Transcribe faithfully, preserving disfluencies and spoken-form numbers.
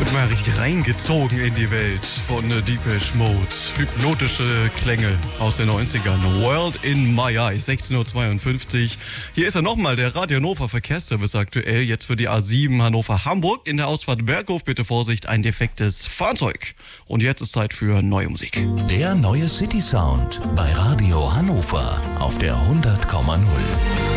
Mal richtig reingezogen in die Welt von Depeche Mode. Hypnotische Klänge aus den neunzigern. World in My Eyes, sechzehn Uhr zweiundfünfzig. Hier ist er nochmal, der Radio Hannover Verkehrsservice aktuell. Jetzt für die A sieben Hannover-Hamburg. In der Ausfahrt Berghof, bitte Vorsicht, ein defektes Fahrzeug. Und jetzt ist Zeit für neue Musik. Der neue City Sound bei Radio Hannover auf der hundert Komma null.